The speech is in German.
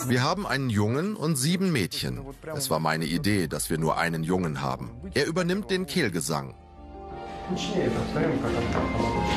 Wir haben einen Jungen und 7 Mädchen. Es war meine Idee, dass wir nur einen Jungen haben. Er übernimmt den Kehlgesang.